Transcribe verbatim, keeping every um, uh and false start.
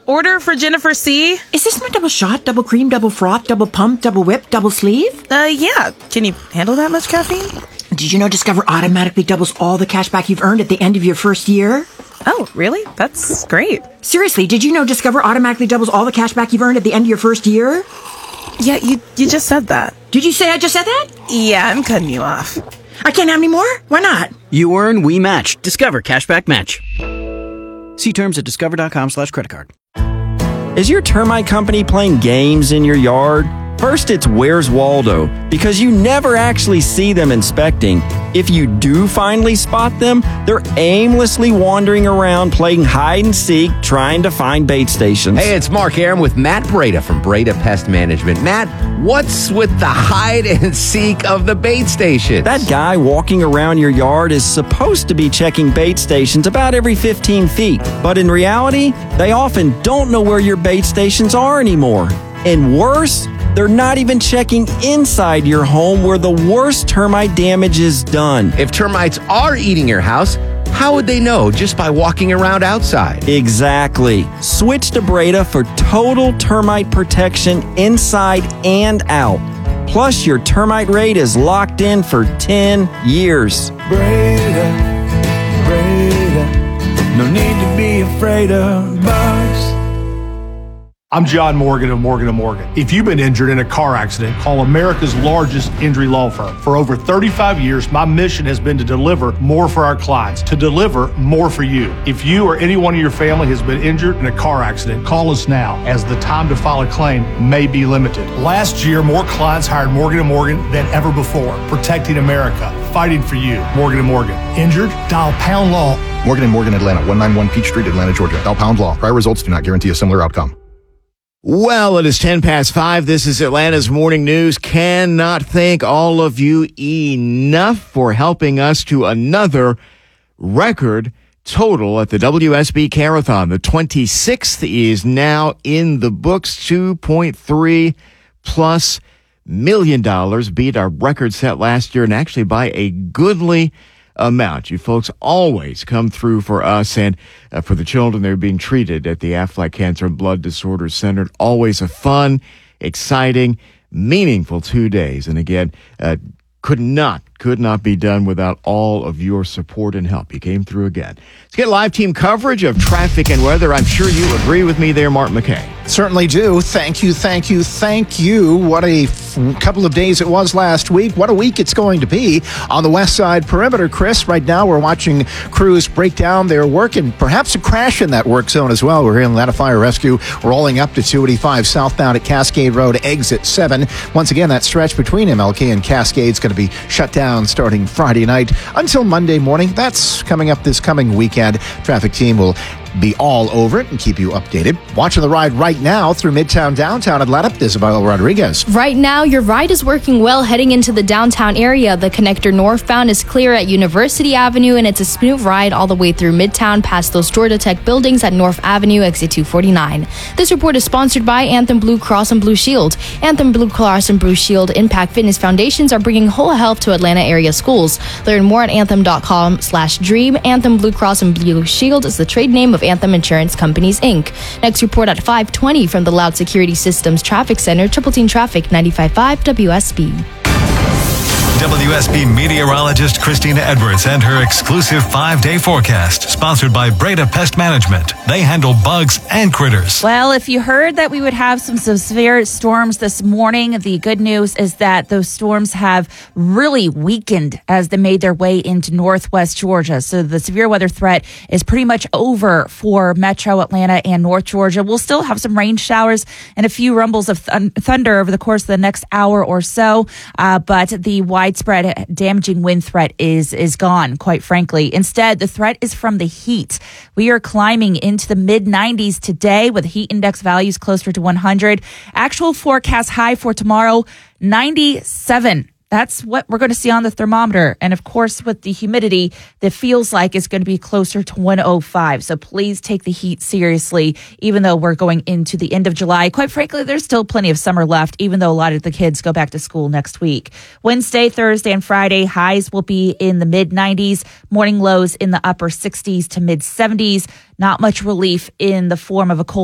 Order for Jennifer C. Is this my double shot, double cream, double froth, double pump, double whip, double sleeve? Uh, yeah. Can you handle that much caffeine? Did you know Discover automatically doubles all the cash back you've earned at the end of your first year? Oh, really? That's great. Seriously, did you know Discover automatically doubles all the cash back you've earned at the end of your first year? Yeah, you, you just said that. Did you say I just said that? Yeah, I'm cutting you off. I can't have any more? Why not? You earn, we match. Discover Cashback Match. See terms at discover.com slash credit card. Is your termite company playing games in your yard? First, it's Where's Waldo, because you never actually see them inspecting. If you do finally spot them, they're aimlessly wandering around playing hide and seek, trying to find bait stations. Hey, it's Mark Aram with Matt Breda from Breda Pest Management. Matt, what's with the hide and seek of the bait stations? That guy walking around your yard is supposed to be checking bait stations about every fifteen feet. But in reality, they often don't know where your bait stations are anymore. And worse, they're not even checking inside your home where the worst termite damage is done. If termites are eating your house, how would they know just by walking around outside? Exactly. Switch to Breda for total termite protection inside and out. Plus, your termite rate is locked in for ten years. Breda, Breda, no need to be afraid of bugs. I'm John Morgan of Morgan and Morgan. If you've been injured in a car accident, call America's largest injury law firm. For over thirty-five years, my mission has been to deliver more for our clients, to deliver more for you. If you or anyone in your family has been injured in a car accident, call us now, as the time to file a claim may be limited. Last year, more clients hired Morgan and Morgan than ever before, protecting America, fighting for you. Morgan and Morgan. Injured? Dial pound law. Morgan and Morgan, Atlanta, one ninety-one Peach Street, Atlanta, Georgia. Dial pound law. Prior results do not guarantee a similar outcome. Well, it is ten past five. This is Atlanta's Morning News. Cannot thank all of you enough for helping us to another record total at the W S B Carathon. The twenty-sixth is now in the books. two point three plus million dollars. Beat our record set last year and actually by a goodly amount. You folks always come through for us and uh, for the children that are being treated at the Aflac Cancer and Blood Disorders Center. Always a fun, exciting, meaningful two days. And again, uh, could not, could not be done without all of your support and help. You came through again. Let's get live team coverage of traffic and weather. I'm sure you agree with me there, Mark McKay. Certainly do. Thank you, thank you, thank you. What a f- couple of days it was last week. What a week it's going to be on the west side perimeter, Chris. Right now we're watching crews break down their work and perhaps a crash in that work zone as well. We're here in Atlanta Fire Rescue rolling up to two eighty-five southbound at Cascade Road, exit seven. Once again, that stretch between M L K and Cascade is going to be shut down starting Friday night until Monday morning. That's coming up this coming weekend. Traffic team will be all over it and keep you updated. Watching the ride right now through Midtown Downtown Atlanta, Isabel Rodriguez. Right now, your ride is working well heading into the downtown area. The connector northbound is clear at University Avenue, and it's a smooth ride all the way through Midtown past those Georgia Tech buildings at North Avenue, exit two forty-nine. This report is sponsored by Anthem Blue Cross and Blue Shield. Anthem Blue Cross and Blue Shield Impact Fitness Foundations are bringing whole health to Atlanta area schools. Learn more at anthem.com slash dream. Anthem Blue Cross and Blue Shield is the trade name of Anthem Insurance Companies, Incorporated. Next report at five twenty from the Loud Security Systems Traffic Center, Triple Team Traffic, ninety-five point five W S B. W S B meteorologist Christina Edwards and her exclusive five-day forecast, sponsored by Breda Pest Management. They handle bugs and critters. Well, if you heard that we would have some severe storms this morning, the good news is that those storms have really weakened as they made their way into northwest Georgia. So the severe weather threat is pretty much over for metro Atlanta and north Georgia. We'll still have some rain showers and a few rumbles of th- thunder over the course of the next hour or so, uh, but the wide widespread damaging wind threat is is gone, quite frankly. Instead, the threat is from the heat. We are climbing into the mid nineties today with heat index values closer to one hundred. Actual forecast high for tomorrow, ninety-seven. That's what we're going to see on the thermometer. And of course, with the humidity, that feels like it's going to be closer to one oh five. So please take the heat seriously, even though we're going into the end of July. Quite frankly, there's still plenty of summer left, even though a lot of the kids go back to school next week. Wednesday, Thursday, and Friday, highs will be in the mid nineties, morning lows in the upper sixties to mid seventies. Not much relief in the form of a cold